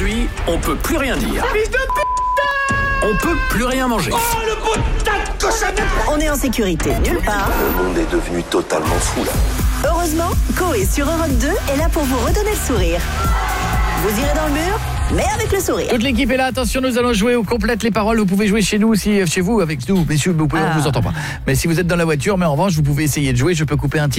Aujourd'hui, on peut plus rien dire. On peut plus rien manger. Oh, le putain de cochonnette! On est en sécurité nulle part. Le monde est devenu totalement fou là. Heureusement, Coé sur Europe 2 est là pour vous redonner le sourire. Vous irez dans le mur, mais avec le sourire. Toute l'équipe est là, attention, nous allons jouer au complète les paroles. Vous pouvez jouer chez nous, chez vous, avec nous, messieurs, on vous entend pas. Mais si vous êtes dans la voiture, mais en revanche, vous pouvez essayer de jouer, je peux couper un titre.